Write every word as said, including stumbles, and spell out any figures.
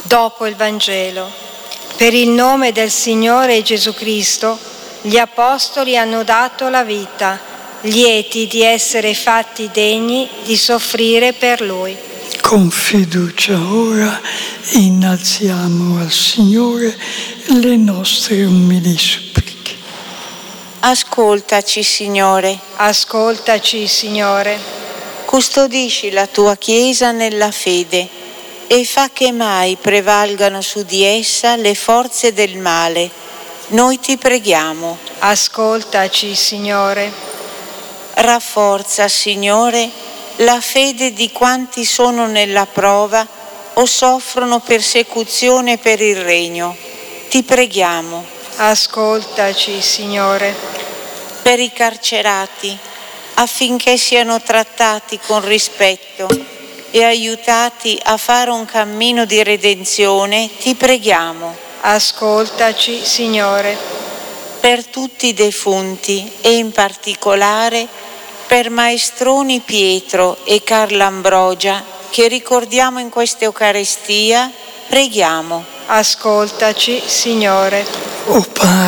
Dopo il Vangelo. Per il nome del Signore Gesù Cristo, gli Apostoli hanno dato la vita, lieti di essere fatti degni di soffrire per Lui. Con fiducia ora innalziamo al Signore le nostre umili suppliche. Ascoltaci, Signore. Ascoltaci, Signore. Custodisci la tua Chiesa nella fede e fa che mai prevalgano su di essa le forze del male. Noi ti preghiamo. Ascoltaci, Signore. Rafforza, Signore, la fede di quanti sono nella prova o soffrono persecuzione per il Regno. Ti preghiamo. Ascoltaci, Signore. Per i carcerati, affinché siano trattati con rispetto e aiutati a fare un cammino di redenzione, ti preghiamo. Ascoltaci, Signore. Per tutti i defunti e in particolare per Maestroni Pietro e Carla Ambrogia, che ricordiamo in questa Eucaristia, preghiamo. Ascoltaci, Signore. O Padre